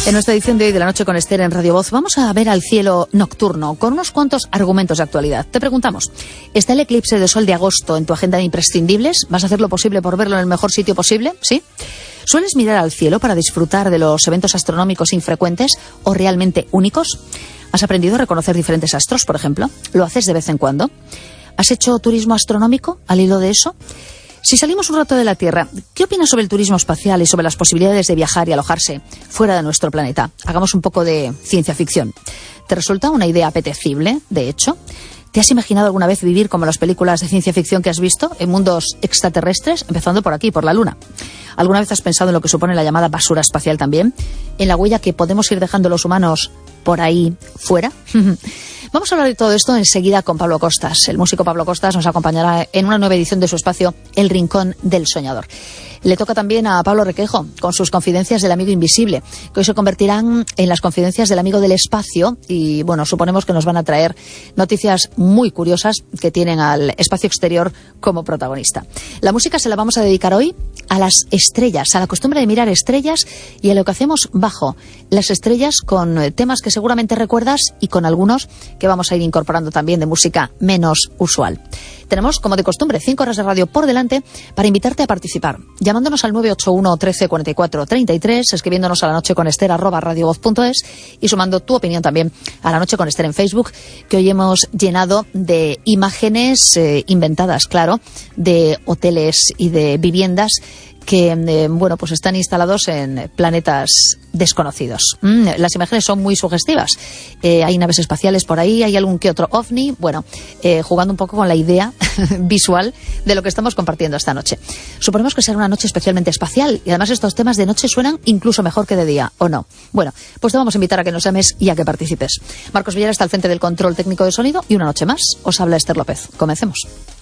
En nuestra edición de hoy de La Noche con Esther en Radio Voz vamos a ver al cielo nocturno con unos cuantos argumentos de actualidad. Te preguntamos, ¿está el eclipse de sol de agosto en tu agenda de imprescindibles? ¿Vas a hacer lo posible por verlo en el mejor sitio posible? ¿Sí? ¿Sueles mirar al cielo para disfrutar de los eventos astronómicos infrecuentes o realmente únicos? ¿Has aprendido a reconocer diferentes astros, por ejemplo? ¿Lo haces de vez en cuando? ¿Has hecho turismo astronómico al hilo de eso? Si salimos un rato de la Tierra, ¿qué opinas sobre el turismo espacial y sobre las posibilidades de viajar y alojarse fuera de nuestro planeta? Hagamos un poco de ciencia ficción. ¿Te resulta una idea apetecible, de hecho? ¿Te has imaginado alguna vez vivir como en las películas de ciencia ficción que has visto, en mundos extraterrestres, empezando por aquí, por la Luna? ¿Alguna vez has pensado en lo que supone la llamada basura espacial también? ¿En la huella que podemos ir dejando los humanos por ahí fuera? Vamos a hablar de todo esto enseguida con Pablo Costas. El músico Pablo Costas nos acompañará en una nueva edición de su espacio El Rincón del Soñador. Le toca también a Pablo Requejo con sus confidencias del amigo invisible, que hoy se convertirán en las confidencias del amigo del espacio y, bueno, suponemos que nos van a traer noticias muy curiosas que tienen al espacio exterior como protagonista. La música se la vamos a dedicar hoy a las estrellas, a la costumbre de mirar estrellas y a lo que hacemos bajo las estrellas con temas que seguramente recuerdas y con algunos que vamos a ir incorporando también de música menos usual. Tenemos, como de costumbre, 5 horas de radio por delante para invitarte a participar, llamándonos al 981 13 44 33, escribiéndonos a lanocheconester@radiovoz.es y sumando tu opinión también a La Noche con Esther en Facebook, que hoy hemos llenado de imágenes inventadas, claro, de hoteles y de viviendas que, bueno, pues están instalados en planetas desconocidos. Las imágenes son muy sugestivas. Hay naves espaciales por ahí, hay algún que otro ovni. Bueno, jugando un poco con la idea visual de lo que estamos compartiendo esta noche. Suponemos que será una noche especialmente espacial y además estos temas de noche suenan incluso mejor que de día, ¿o no? Bueno, pues te vamos a invitar a que nos llames y a que participes. Marcos Villar está al frente del control técnico de sonido y una noche más os habla Esther López. Comencemos.